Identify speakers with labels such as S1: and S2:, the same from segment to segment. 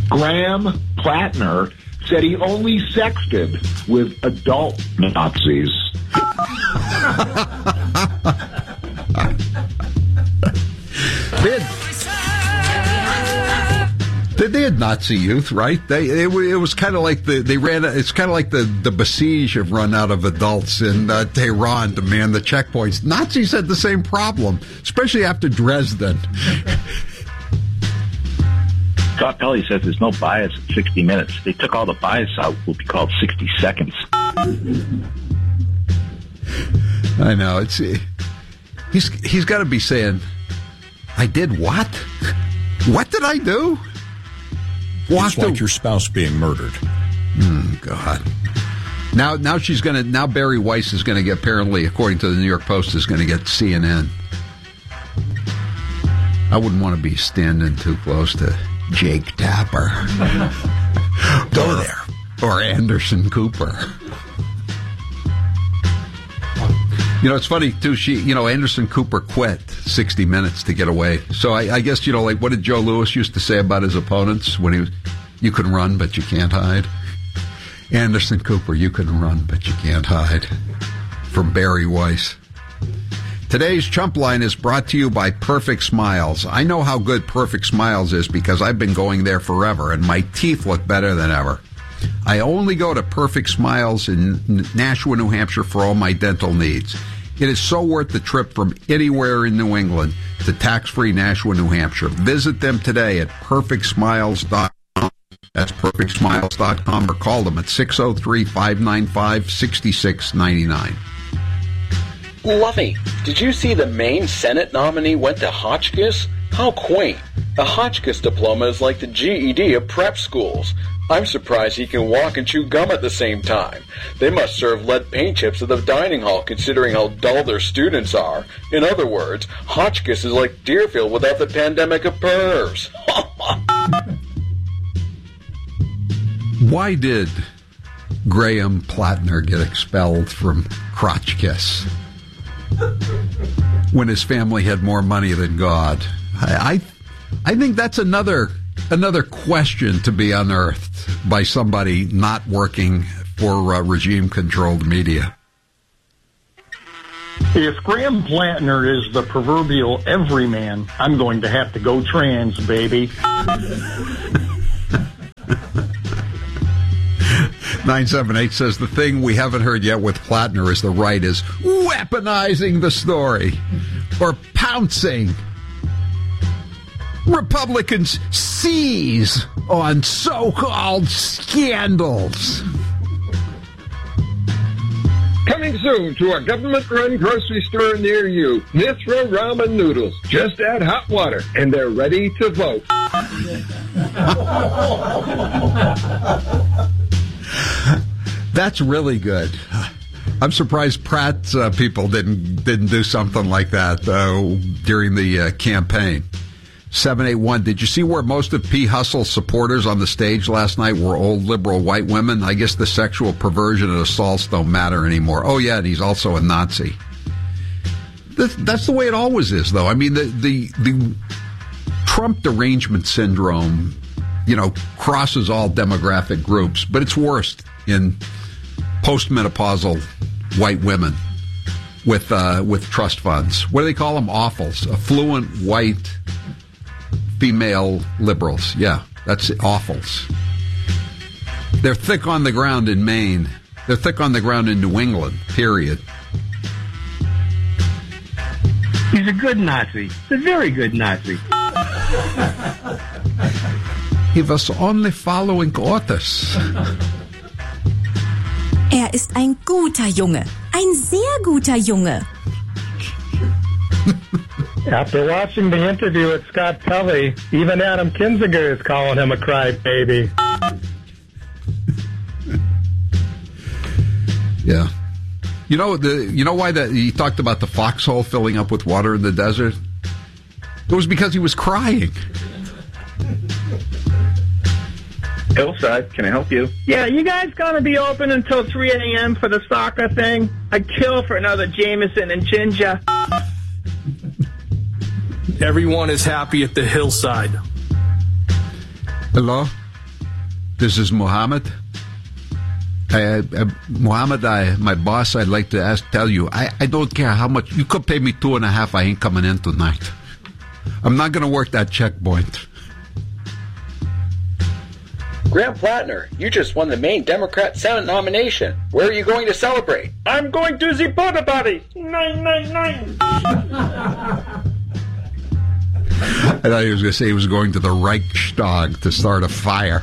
S1: Graham Plattner said he only sexted with adult Nazis.
S2: They had Nazi youth, right? It was kind of like it's kind of like the Basij have run out of adults in Tehran to man the checkpoints. Nazis had the same problem, especially after Dresden.
S3: Scott Pelley says there's no bias at 60 minutes. They took all the bias out. It will be called 60 seconds.
S2: I know. He's got to be saying, I did what? What did I do?
S4: It's like your spouse being murdered.
S2: God. Now Barry Weiss is going to get, apparently, according to the New York Post, is going to get CNN. I wouldn't want to be standing too close to Jake Tapper. Go there. Or Anderson Cooper. You know, it's funny, too, Anderson Cooper quit 60 Minutes to get away. So I guess, like, what did Joe Louis used to say about his opponents when he was, you can run, but you can't hide? Anderson Cooper, you can run, but you can't hide. From Barry Weiss. Today's Chump Line is brought to you by Perfect Smiles. I know how good Perfect Smiles is because I've been going there forever, and my teeth look better than ever. I only go to Perfect Smiles in Nashua, New Hampshire for all my dental needs. It is so worth the trip from anywhere in New England to tax-free Nashua, New Hampshire. Visit them today at perfectsmiles.com. That's perfectsmiles.com, or call them at 603-595-6699.
S5: Lovey, did you see the Maine Senate nominee went to Hotchkiss? How quaint. A Hotchkiss diploma is like the GED of prep schools. I'm surprised he can walk and chew gum at the same time. They must serve lead paint chips at the dining hall, considering how dull their students are. In other words, Hotchkiss is like Deerfield without the pandemic of pervs.
S2: Why did Graham Plattner get expelled from Crotchkiss when his family had more money than God? I think that's another question to be unearthed by somebody not working for regime-controlled media.
S6: If Graham Plattner is the proverbial everyman, I'm going to have to go trans, baby.
S2: 978 says the thing we haven't heard yet with Plattner is the right is weaponizing the story or pouncing. Republicans seize on so-called scandals.
S7: Coming soon to a government-run grocery store near you, Mithra Ramen Noodles. Just add hot water, and they're ready to vote.
S2: That's really good. I'm surprised Pratt's people didn't do something like that during the campaign. 781, did you see where most of P. Hustle's supporters on the stage last night were old liberal white women? I guess the sexual perversion and assaults don't matter anymore. Oh, yeah, and he's also a Nazi. That's the way it always is, though. I mean, the Trump derangement syndrome, crosses all demographic groups, but it's worst in postmenopausal white women with trust funds. What do they call them? Awfuls. Affluent white female liberals. Yeah, that's awfuls. They're thick on the ground in Maine. They're thick on the ground in New England, period.
S8: He's a good Nazi. He's a very good Nazi.
S2: He was only following orders.
S9: Ist ein guter Junge. Ein sehr guter Junge.
S6: After watching the interview with Scott Pelley, even Adam Kinzinger is calling him a crybaby.
S2: Yeah. You know why he talked about the foxhole filling up with water in the desert? It was because he was crying.
S3: Hillside, can I help you?
S8: Yeah, you guys gonna be open until 3 a.m. for the soccer thing? I'd kill for another Jameson and ginger.
S10: Everyone is happy at the Hillside.
S2: Hello? This is Muhammad. Muhammad, my boss, I'd like to tell you, I don't care how much. You could pay me $2.50. I ain't coming in tonight. I'm not going to work that checkpoint.
S5: Graham Plattner, you just won the Maine Democrat Senate nomination. Where are you going to celebrate?
S8: I'm going to the Porta Potty. 999.
S2: I thought he was going to say he was going to the Reichstag to start a fire.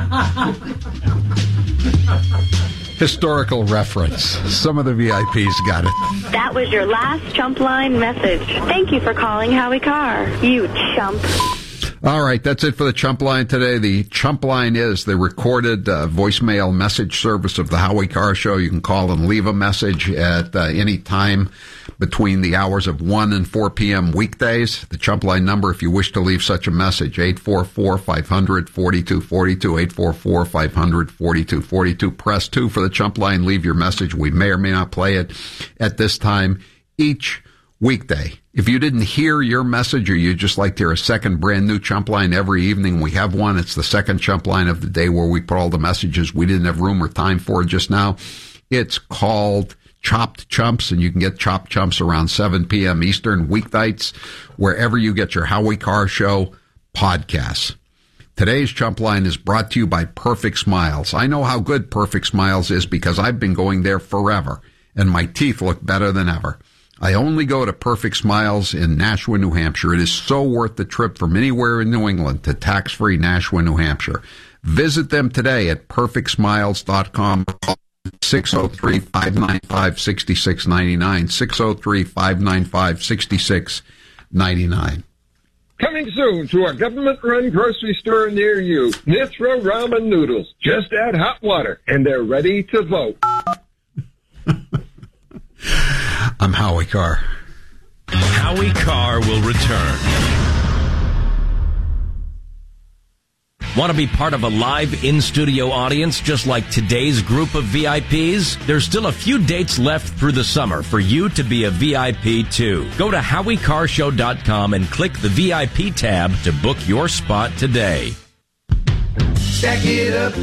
S2: Historical reference. Some of the VIPs got it.
S10: That was your last Chump Line message. Thank you for calling Howie Carr, you chump.
S2: All right, that's it for the Chump Line today. The Chump Line is the recorded voicemail message service of the Howie Carr Show. You can call and leave a message at any time between the hours of 1 and 4 p.m. weekdays. The Chump Line number, if you wish to leave such a message, 844-500-4242, 844-500-4242. Press 2 for the Chump Line. Leave your message. We may or may not play it at this time each weekday. If you didn't hear your message or you'd just like to hear a second brand new Chump Line every evening, we have one. It's the second Chump Line of the day where we put all the messages we didn't have room or time for just now. It's called Chopped Chumps, and you can get Chopped Chumps around 7 p.m. Eastern weeknights, wherever you get your Howie Carr Show podcasts. Today's Chump Line is brought to you by Perfect Smiles. I know how good Perfect Smiles is because I've been going there forever, and my teeth look better than ever. I only go to Perfect Smiles in Nashua, New Hampshire. It is so worth the trip from anywhere in New England to tax-free Nashua, New Hampshire. Visit them today at perfectsmiles.com. 603-595-6699. 603-595-6699.
S7: Coming soon to a government-run grocery store near you. Mithra Ramen Noodles. Just add hot water, and they're ready to vote.
S2: I'm Howie Carr.
S11: Howie Carr will return. Want to be part of a live in-studio audience just like today's group of VIPs? There's still a few dates left through the summer for you to be a VIP too. Go to HowieCarrshow.com and click the VIP tab to book your spot today.
S12: Stack it up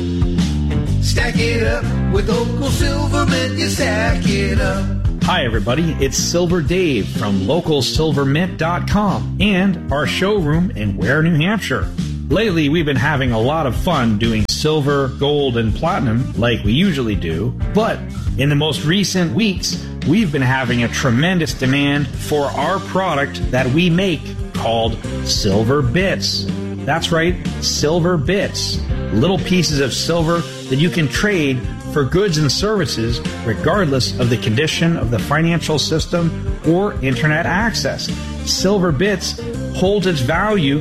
S12: with local Silvermint, you stack it up.
S13: Hi, everybody. It's Silver Dave from LocalSilverMint.com and our showroom in Ware, New Hampshire. Lately, we've been having a lot of fun doing silver, gold, and platinum like we usually do. But in the most recent weeks, we've been having a tremendous demand for our product that we make called Silver Bits. That's right, Silver Bits. Little pieces of silver that you can trade for goods and services regardless of the condition of the financial system or internet access. Silver Bits holds its value